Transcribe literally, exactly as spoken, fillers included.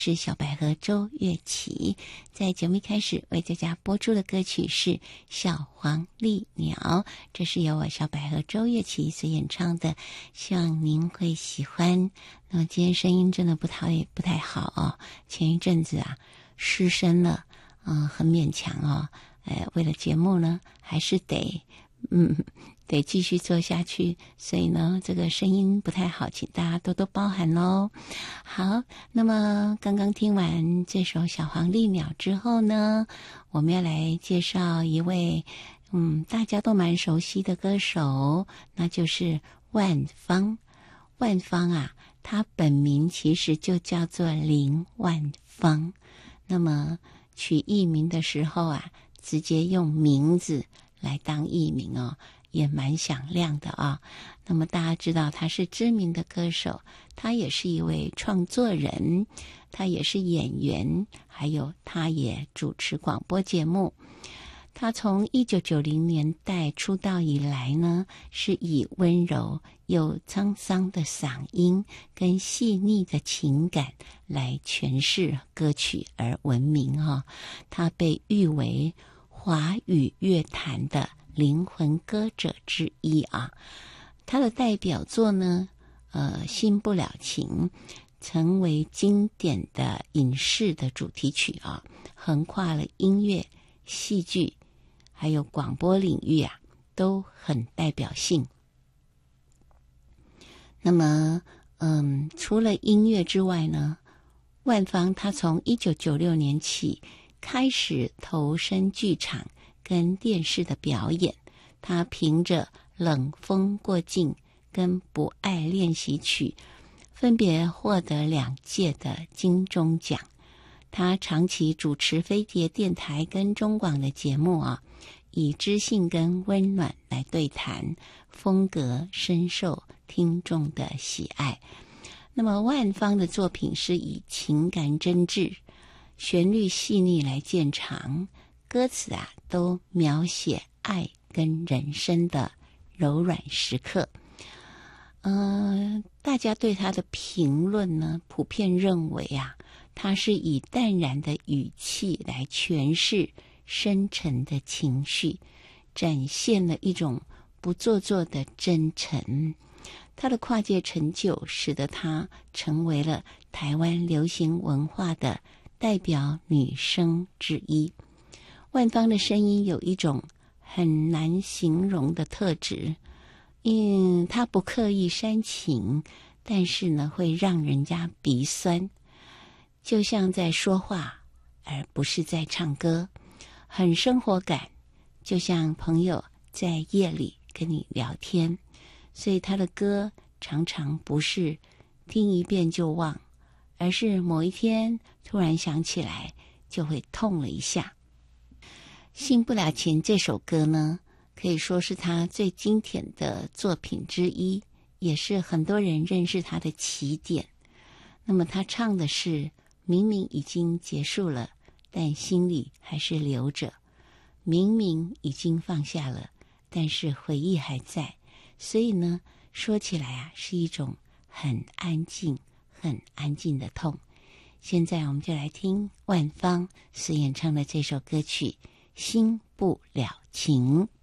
是小百合周月琪。在节目一开始为大家播出的歌曲是小黄鹂鸟，这是由我小百合周月琪所演唱的，希望您会喜欢。那么今天声音真的不太不太好哦，前一阵子啊失声了，嗯、呃，很勉强哦。呃，为了节目呢，还是得嗯得继续做下去，所以呢，这个声音不太好，请大家多多包涵喽。好，那么刚刚听完这首《小黄鹂鸟》之后呢，我们要来介绍一位嗯大家都蛮熟悉的歌手，那就是万芳。万芳啊，她本名其实就叫做林万芳，那么取艺名的时候啊，直接用名字来当艺名哦，也蛮响亮的啊。那么大家知道他是知名的歌手，他也是一位创作人，他也是演员，还有他也主持广播节目。他从一九九零年代出道以来呢，是以温柔又沧桑的嗓音跟细腻的情感来诠释歌曲而闻名哦。他被誉为华语乐坛的灵魂歌者之一啊。他的代表作呢，呃，新不了情成为经典的影视的主题曲啊，横跨了音乐、戏剧还有广播领域啊，都很代表性。那么嗯，除了音乐之外呢，万芳他从一九九六年起开始投身剧场跟电视的表演，他凭着冷风过境跟不爱练习曲分别获得两届的金钟奖。他长期主持飞碟电台跟中广的节目啊，以知性跟温暖来对谈，风格深受听众的喜爱。那么万芳的作品是以情感真挚、旋律细腻来见长，歌词啊都描写爱跟人生的柔软时刻。呃，大家对他的评论呢，普遍认为啊，他是以淡然的语气来诠释深沉的情绪，展现了一种不做作的真诚。他的跨界成就使得他成为了台湾流行文化的代表女声之一。万芳的声音有一种很难形容的特质，嗯，她不刻意煽情，但是呢，会让人家鼻酸，就像在说话，而不是在唱歌，很生活感，就像朋友在夜里跟你聊天。所以他的歌常常不是听一遍就忘，而是某一天突然想起来就会痛了一下。信不了情这首歌呢，可以说是他最经典的作品之一，也是很多人认识他的起点。那么他唱的是明明已经结束了，但心里还是留着，明明已经放下了，但是回忆还在。所以呢，说起来啊，是一种很安静很安静的痛。现在我们就来听万芳所演唱的这首歌曲《心不了情》。